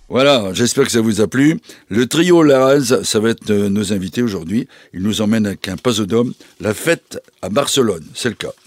Voilà, j'espère que ça vous a plu. Le trio Laraz, ça va être nos invités aujourd'hui. Ils nous emmènent avec un Pasodome, la fête à Barcelone, c'est le cas.